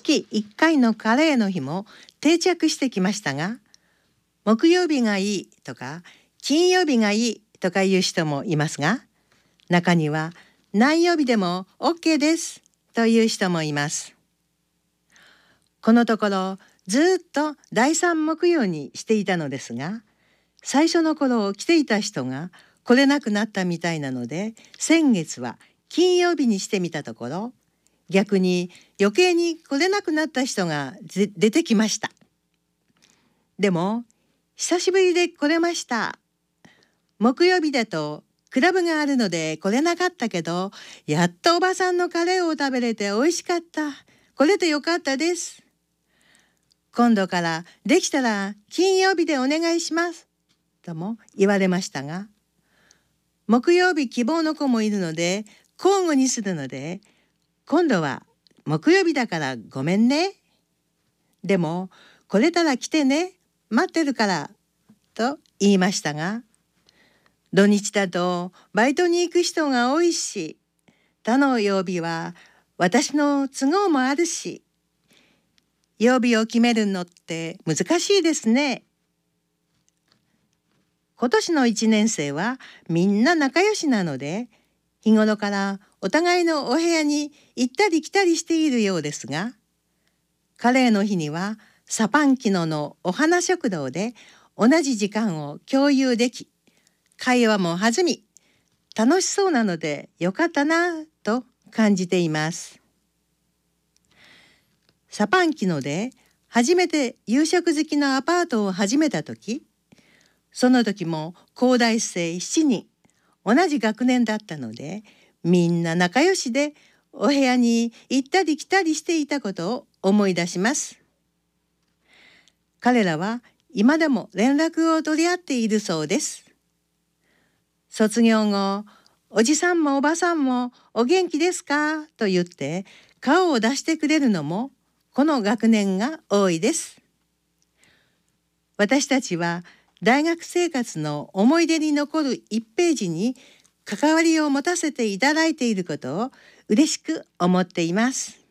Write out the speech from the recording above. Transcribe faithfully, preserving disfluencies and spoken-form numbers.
月いっかいのカレーの日も定着してきましたが、木曜日がいいとか金曜日がいいとかいう人もいますが、中には何曜日でも OK ですという人もいます。このところずっとだいさん木曜にしていたのですが、最初の頃来ていた人が来れなくなったみたいなので、先月は金曜日にしてみたところ、逆に余計に来れなくなった人が出てきました。でも久しぶりで来れました。木曜日だとクラブがあるので来れなかったけど、やっとおばさんのカレーを食べれて美味しかった。来れてよかったです。今度からできたら金曜日でお願いしますとも言われましたが、木曜日希望の子もいるので交互にするので、今度は木曜日だからごめんね。でも来れたら来てね、待ってるからと言いましたが、土日だとバイトに行く人が多いし、他の曜日は私の都合もあるし、曜日を決めるのって難しいですね。今年のいちねん生はみんな仲良しなので、日頃からお互いのお部屋に行ったり来たりしているようですが、カレーの日にはサパンキノのお花食堂で同じ時間を共有でき、会話も弾み、楽しそうなのでよかったなと感じています。サパンキノで初めて夕食好きのアパートを始めた時、その時も高大生しちにん、同じ学年だったので、みんな仲良しでお部屋に行ったり来たりしていたことを思い出します。彼らは今でも連絡を取り合っているそうです。卒業後、おじさんもおばさんもお元気ですかと言って顔を出してくれるのもこの学年が多いです。私たちは大学生活の思い出に残るいちページに関わりを持たせていただいていることを嬉しく思っています。